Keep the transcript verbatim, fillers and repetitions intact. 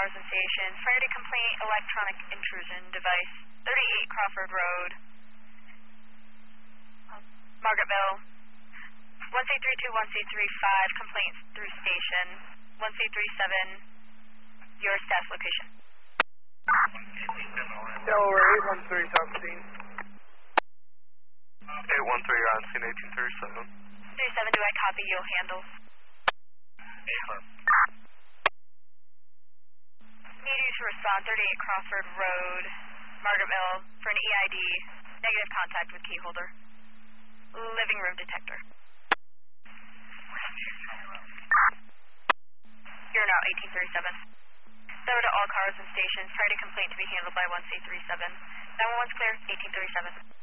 cars and stations. Priority complaint, electronic intrusion device, thirty-eight Crawford Road, Margaret Mill. one C three two, one C three five, complaints through station. one C three seven, your staff location. Delaware eight one three, top scene. eight one three, you're on scene eighteen thirty-seven. thirty-seven, do I copy? You'll handle. Affirm. Need you to respond, thirty-eight Crawford Road, Margaret Mill, for an E I D, negative contact with key holder. Living room detector. You're now eighteen thirty-seven. Over to all cars and stations. Priority complaint to be handled by one C three seven. nine one one's clear, eighteen thirty-seven.